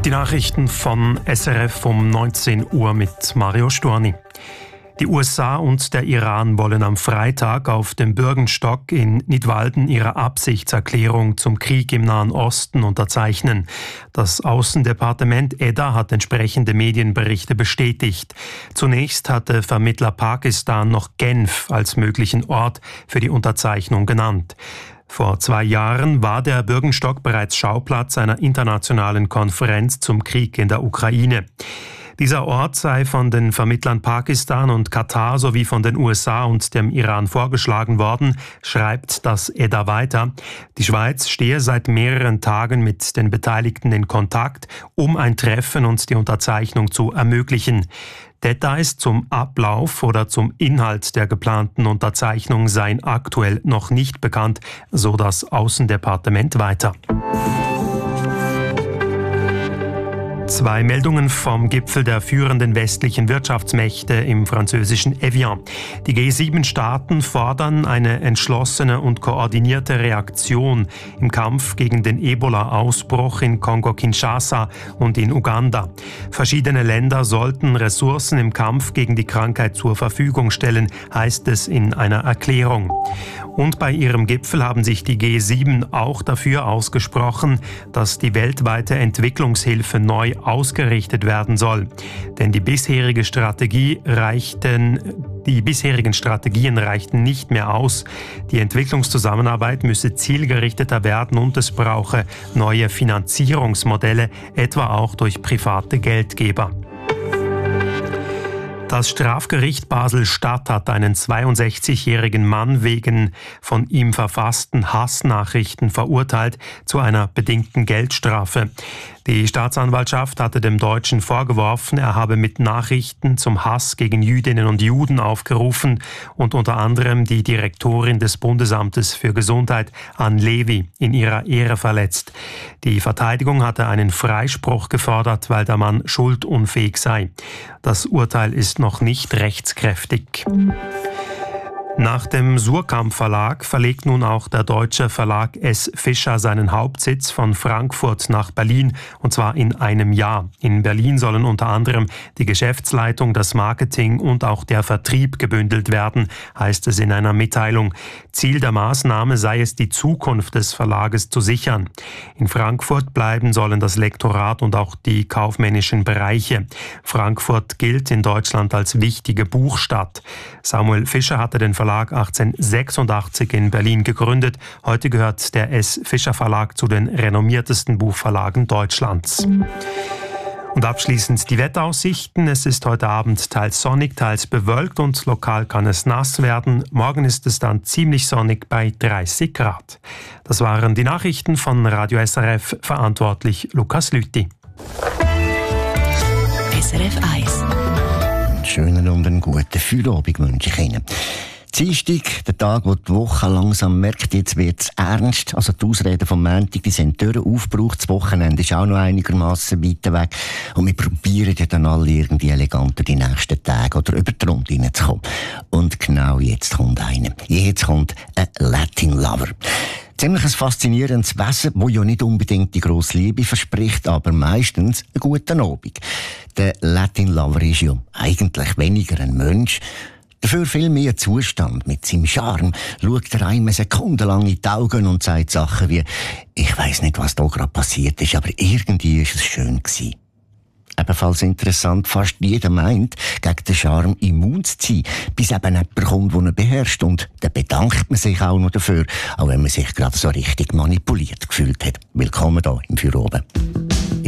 Die Nachrichten von SRF um 19 Uhr mit Mario Storni. Die USA und der Iran wollen am Freitag auf dem Bürgenstock in Nidwalden ihre Absichtserklärung zum Krieg im Nahen Osten unterzeichnen. Das Außendepartement EDA hat entsprechende Medienberichte bestätigt. Zunächst hatte Vermittler Pakistan noch Genf als möglichen Ort für die Unterzeichnung genannt. Vor 2 Jahren war der Bürgenstock bereits Schauplatz einer internationalen Konferenz zum Krieg in der Ukraine. Dieser Ort sei von den Vermittlern Pakistan und Katar sowie von den USA und dem Iran vorgeschlagen worden, schreibt das EDA weiter. Die Schweiz stehe seit mehreren Tagen mit den Beteiligten in Kontakt, um ein Treffen und die Unterzeichnung zu ermöglichen. Details zum Ablauf oder zum Inhalt der geplanten Unterzeichnung seien aktuell noch nicht bekannt, so das Außendepartement weiter. 2 Meldungen vom Gipfel der führenden westlichen Wirtschaftsmächte im französischen Evian. Die G7-Staaten fordern eine entschlossene und koordinierte Reaktion im Kampf gegen den Ebola-Ausbruch in Kongo-Kinshasa und in Uganda. Verschiedene Länder sollten Ressourcen im Kampf gegen die Krankheit zur Verfügung stellen, heißt es in einer Erklärung. Und bei ihrem Gipfel haben sich die G7 auch dafür ausgesprochen, dass die weltweite Entwicklungshilfe neu ausgerichtet werden soll. Denn die bisherigen Strategien reichten nicht mehr aus. Die Entwicklungszusammenarbeit müsse zielgerichteter werden und es brauche neue Finanzierungsmodelle, etwa auch durch private Geldgeber. Das Strafgericht Basel-Stadt hat einen 62-jährigen Mann wegen von ihm verfassten Hassnachrichten verurteilt zu einer bedingten Geldstrafe. Die Staatsanwaltschaft hatte dem Deutschen vorgeworfen, er habe mit Nachrichten zum Hass gegen Jüdinnen und Juden aufgerufen und unter anderem die Direktorin des Bundesamtes für Gesundheit, Ann Levy, in ihrer Ehre verletzt. Die Verteidigung hatte einen Freispruch gefordert, weil der Mann schuldunfähig sei. Das Urteil ist noch nicht rechtskräftig. Nach dem Suhrkamp Verlag verlegt nun auch der deutsche Verlag S. Fischer seinen Hauptsitz von Frankfurt nach Berlin, und zwar in einem Jahr. In Berlin sollen unter anderem die Geschäftsleitung, das Marketing und auch der Vertrieb gebündelt werden, heißt es in einer Mitteilung. Ziel der Maßnahme sei es, die Zukunft des Verlages zu sichern. In Frankfurt bleiben sollen das Lektorat und auch die kaufmännischen Bereiche. Frankfurt gilt in Deutschland als wichtige Buchstadt. Samuel Fischer hatte den Verlag 1886 in Berlin gegründet. Heute gehört der S. Fischer Verlag zu den renommiertesten Buchverlagen Deutschlands. Und abschließend die Wetteraussichten. Es ist heute Abend teils sonnig, teils bewölkt und lokal kann es nass werden. Morgen ist es dann ziemlich sonnig bei 30 Grad. Das waren die Nachrichten von Radio SRF, verantwortlich Lukas Lüthi. SRF 1. Einen schönen und einen guten Feierabend wünsche ich Ihnen. Dienstag, der Tag, wo die Woche langsam merkt, jetzt wird es ernst. Also die Ausreden vom Montag, die sind durch, aufgebraucht. Das Wochenende ist auch noch einigermaßen weit weg. Und wir probieren ja dann alle irgendwie eleganter die nächsten Tage oder über die Runde reinzukommen. Und genau jetzt kommt einer. Jetzt kommt ein Latin Lover. Ziemlich ein faszinierendes Wesen, das ja nicht unbedingt die grosse Liebe verspricht, aber meistens einen guten Abend. Der Latin Lover ist ja eigentlich weniger ein Mensch, dafür viel mehr Zustand. Mit seinem Charme schaut er einem sekundenlang in die Augen und sagt Sachen wie «Ich weiss nicht, was da gerade passiert ist, aber irgendwie ist es schön gewesen.» Ebenfalls interessant, fast jeder meint, gegen den Charme immun zu sein, bis eben jemand kommt, der ihn beherrscht. Und dann bedankt man sich auch noch dafür, auch wenn man sich gerade so richtig manipuliert gefühlt hat. Willkommen hier im Feierabend.